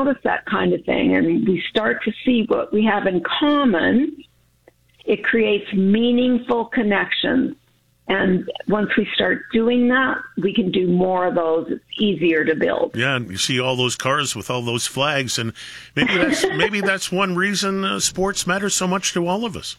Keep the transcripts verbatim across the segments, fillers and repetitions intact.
notice that kind of thing and we start to see what we have in common, it creates meaningful connections. And once we start doing that, we can do more of those. It's easier to build. Yeah, and you see all those cars with all those flags, and maybe that's maybe that's one reason uh, sports matters so much to all of us.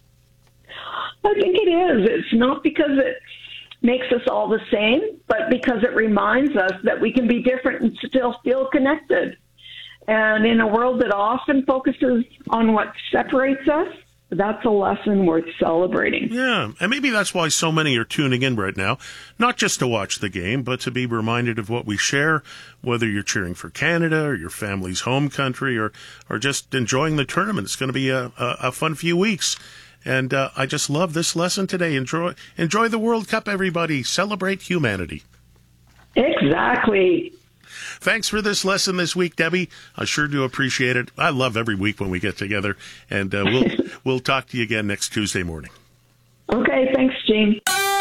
I think it is. It's not because it makes us all the same, but because it reminds us that we can be different and still feel connected. And in a world that often focuses on what separates us, that's a lesson worth celebrating. Yeah, and maybe that's why so many are tuning in right now, not just to watch the game, but to be reminded of what we share, whether you're cheering for Canada or your family's home country or, or just enjoying the tournament. It's going to be a, a, a fun few weeks. And uh, I just love this lesson today. Enjoy, enjoy the World Cup, everybody. Celebrate humanity. Exactly. Thanks for this lesson this week, Debbie. I sure do appreciate it. I love every week when we get together, and uh, we'll we'll talk to you again next Tuesday morning. Okay, thanks, Gene.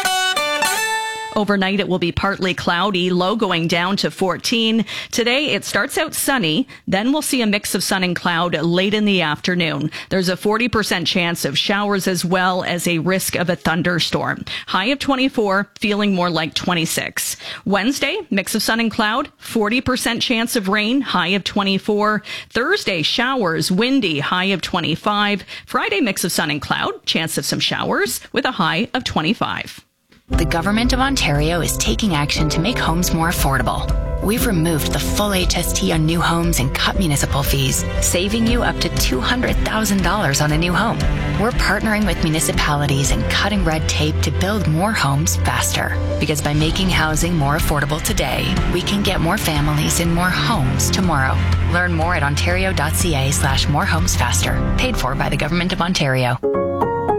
Overnight, it will be partly cloudy, low going down to fourteen. Today, it starts out sunny. Then we'll see a mix of sun and cloud late in the afternoon. There's a forty percent chance of showers as well as a risk of a thunderstorm. High of twenty-four, feeling more like twenty-six. Wednesday, mix of sun and cloud, forty percent chance of rain, high of twenty-four. Thursday, showers, windy, high of twenty-five. Friday, mix of sun and cloud, chance of some showers with a high of twenty-five. The Government of Ontario is taking action to make homes more affordable. We've removed the full H S T on new homes and cut municipal fees, saving you up to two hundred thousand dollars on a new home. We're partnering with municipalities and cutting red tape to build more homes faster. Because by making housing more affordable today, we can get more families in more homes tomorrow. Learn more at ontario.ca slash more homes faster. Paid for by the Government of Ontario.